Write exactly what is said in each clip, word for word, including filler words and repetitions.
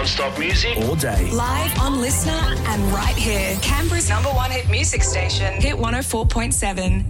Non-stop music all day. Live on Listener and right here. Canberra's number one hit music station. Hit one oh four point seven.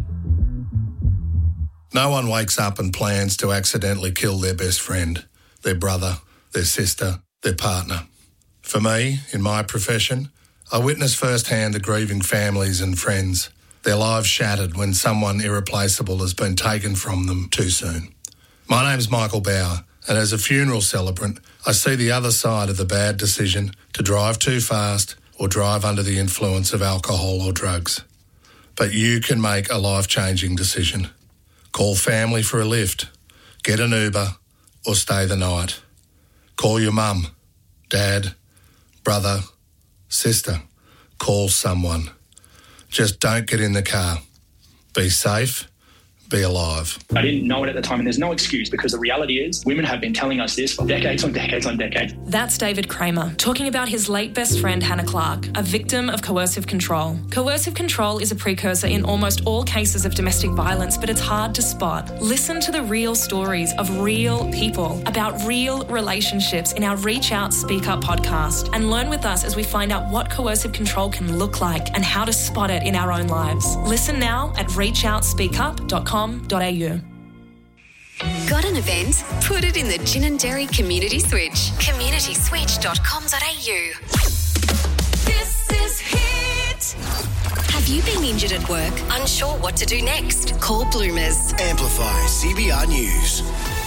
No one wakes up and plans to accidentally kill their best friend, their brother, their sister, their partner. For me, in my profession, I witness firsthand the grieving families and friends, their lives shattered when someone irreplaceable has been taken from them too soon. My name's Michael Bauer, and as a funeral celebrant, I see the other side of the bad decision to drive too fast or drive under the influence of alcohol or drugs. But you can make a life-changing decision. Call family for a lift, get an Uber, or stay the night. Call your mum, dad, brother, sister. Call someone. Just don't get in the car. Be safe. Be alive. I didn't know it at the time, and there's no excuse, because the reality is women have been telling us this for decades on decades on decades. That's David Kramer talking about his late best friend Hannah Clark, a victim of coercive control. Coercive control is a precursor in almost all cases of domestic violence, but it's hard to spot. Listen to the real stories of real people about real relationships in our Reach Out, Speak Up podcast, and learn with us as we find out what coercive control can look like and how to spot it in our own lives. Listen now at reach out speak up dot com. Got an event? Put it in the Gin and Dairy Community Switch. community switch dot com dot a u. This is Hit. Have you been injured at work? Unsure what to do next? Call Bloomers. Amplify C B R News.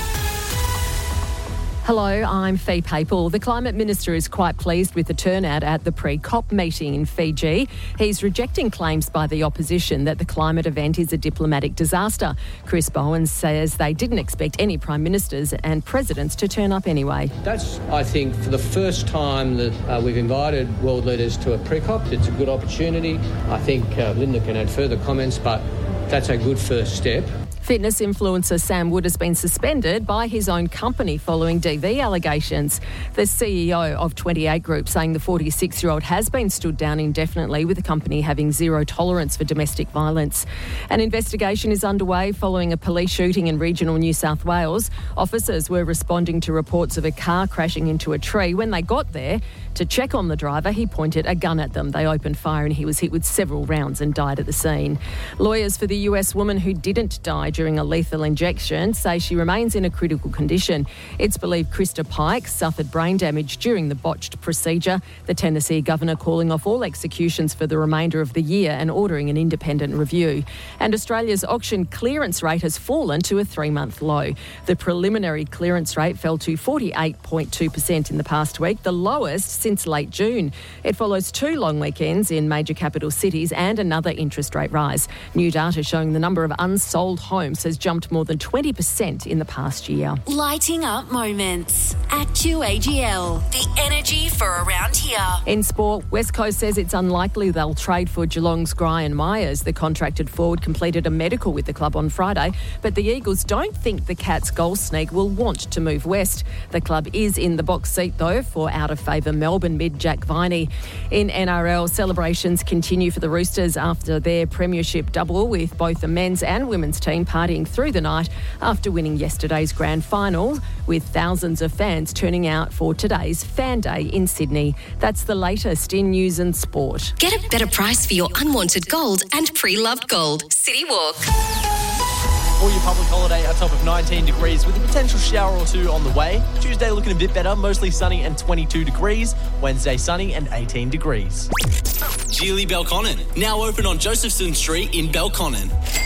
Hello, I'm Fee Papel. The Climate Minister is quite pleased with the turnout at the pre-COP meeting in Fiji. He's rejecting claims by the opposition that the climate event is a diplomatic disaster. Chris Bowen says they didn't expect any Prime Ministers and Presidents to turn up anyway. That's, I think, for the first time that uh, we've invited world leaders to a pre-COP. It's a good opportunity. I think uh, Linda can add further comments, but that's a good first step. Fitness influencer Sam Wood has been suspended by his own company following D V allegations. The C E O of twenty-eight Group saying the forty-six-year-old has been stood down indefinitely, with the company having zero tolerance for domestic violence. An investigation is underway following a police shooting in regional New South Wales. Officers were responding to reports of a car crashing into a tree. When they got there to check on the driver, he pointed a gun at them. They opened fire and he was hit with several rounds and died at the scene. Lawyers for the U S woman who didn't die during a lethal injection say she remains in a critical condition. It's believed Krista Pike suffered brain damage during the botched procedure. The Tennessee governor calling off all executions for the remainder of the year and ordering an independent review. And Australia's auction clearance rate has fallen to a three-month low. The preliminary clearance rate fell to forty-eight point two percent in the past week, the lowest since late June. It follows two long weekends in major capital cities and another interest rate rise. New data showing the number of unsold homes has jumped more than twenty percent in the past year. Lighting up moments at Q A G L. The energy for around here. In sport, West Coast says it's unlikely they'll trade for Geelong's Brian Myers. The contracted forward completed a medical with the club on Friday, but the Eagles don't think the Cats' goal sneak will want to move west. The club is in the box seat, though, for out-of-favour Melbourne mid Jack Viney. In N R L, celebrations continue for the Roosters after their premiership double, with both the men's and women's team partying through the night after winning yesterday's grand final, with thousands of fans turning out for today's Fan Day in Sydney. That's the latest in news and sport. Get a better price for your unwanted gold and pre-loved gold. City Walk. For your public holiday, a top of nineteen degrees with a potential shower or two on the way. Tuesday looking a bit better, mostly sunny and twenty-two degrees. Wednesday sunny and eighteen degrees. Geely Belconnen, now open on Josephson Street in Belconnen.